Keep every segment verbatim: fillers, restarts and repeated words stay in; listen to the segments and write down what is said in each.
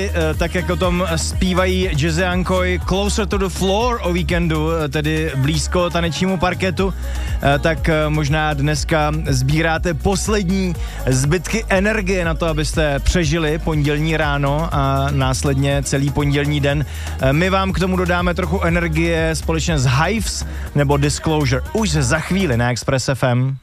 věděli, tak jak o tom zpívají Jazzy Ankoj Closer to the Floor o víkendu, tedy blízko tanečnímu parketu, tak možná dneska sbíráte poslední zbytky energie na to, abyste přežili pondělní ráno a následně celý pondělní den. My vám k tomu dodáme trochu energie společně s Hives nebo Disclosure už za chvíli na Express F M.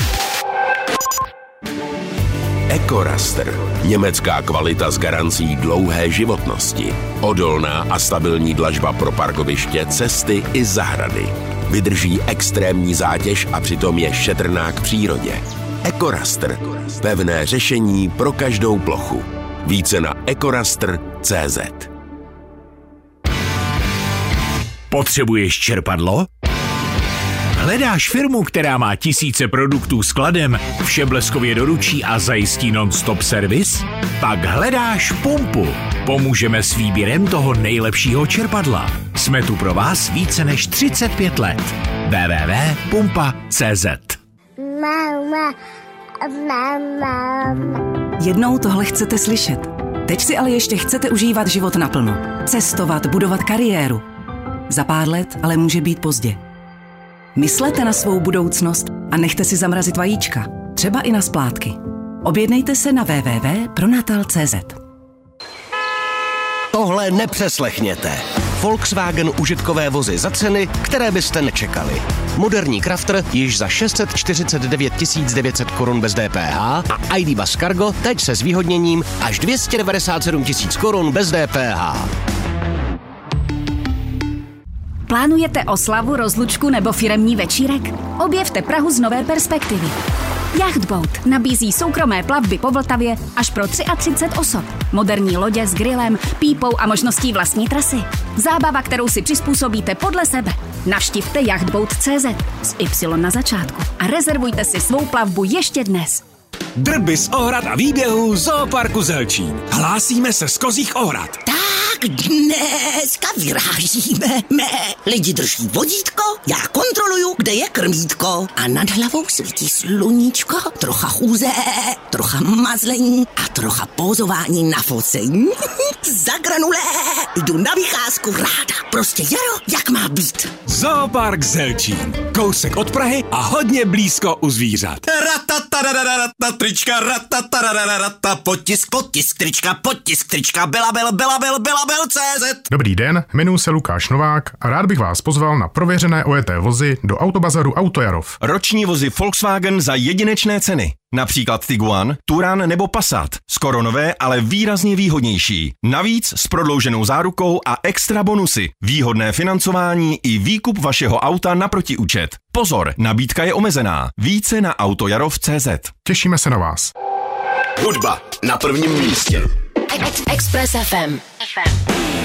EcoRaster. Německá kvalita s garancí dlouhé životnosti. Odolná a stabilní dlažba pro parkoviště, cesty i zahrady. Vydrží extrémní zátěž a přitom je šetrná k přírodě. EcoRaster. Pevné řešení pro každou plochu. Více na ecoraster tečka cé zet. Potřebuješ čerpadlo? Hledáš firmu, která má tisíce produktů skladem, vše bleskově doručí a zajistí non-stop servis? Pak hledáš Pumpu. Pomůžeme s výběrem toho nejlepšího čerpadla. Jsme tu pro vás více než třicet pět let. w w w tečka pumpa tečka cé zet. Mama, mama. Jednou tohle chcete slyšet. Teď si ale ještě chcete užívat život naplno. Cestovat, budovat kariéru. Za pár let ale může být pozdě. Myslete na svou budoucnost a nechte si zamrazit vajíčka. Třeba i na splátky. Objednejte se na w w w tečka pronatal tečka cé zet. Tohle nepřeslechněte. Volkswagen užitkové vozy za ceny, které byste nečekali. Moderní Crafter již za šest set čtyřicet devět tisíc devět set korun bez D P H a I D Buzz Cargo teď se zvýhodněním až dvě stě devadesát sedm tisíc korun bez D P H. Plánujete oslavu, rozlučku nebo firemní večírek? Objevte Prahu z nové perspektivy. Yachtboat nabízí soukromé plavby po Vltavě až pro třicet tři osob. Moderní lodě s grillem, pípou a možností vlastní trasy. Zábava, kterou si přizpůsobíte podle sebe. Navštivte yachtboat tečka cé zet s Y na začátku a rezervujte si svou plavbu ještě dnes. Drby z Ohrad a výběhů Zooparku Zelčín. Hlásíme se z Kozích Ohrad. Tak dneska vyrážíme. Mé lidi drží vodítko, já kontroluju, kde je krmítko. A nad hlavou svítí sluníčko, trocha chůze, trocha mazlení a trocha pózování na focení. Zagranulé, jdu na vycházku ráda. Prostě jaro, jak má být. Zoopark Zelčín. Kousek od Prahy a hodně blízko u zvířat. Ratatarararata, trička, ratatarararata, potisk, potisk, trička, potisk, trička, belabel, belabel, belabel, cé zet. Dobrý den, jmenuji se Lukáš Novák a rád bych vás pozval na prověřené ojeté vozy do Autobazaru Autojarov. Roční vozy Volkswagen za jedinečné ceny. Například Tiguan, Touran nebo Passat. Skoro nové, ale výrazně výhodnější. Navíc s prodlouženou zárukou a extra bonusy. Výhodné financování i výkup vašeho auta na protiúčet. Pozor, nabídka je omezená. Více na autojarov tečka cé zet. Těšíme se na vás. Hudba na prvním místě. Express F M.